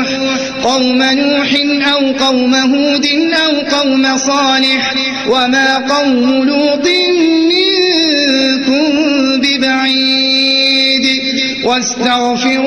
قوم نوح أو قوم هود أو قوم صالح وما قوم لوط منكم ببعيد واستغفروا